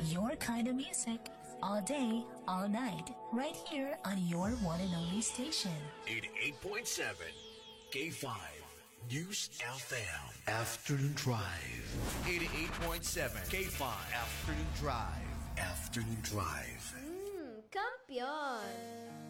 Your kind of music, all day, all night, right here on your one and only station. 88.7 K5 News FM. Afternoon Drive. 88.7 K5 Afternoon Drive. Afternoon Drive. Kampiyon!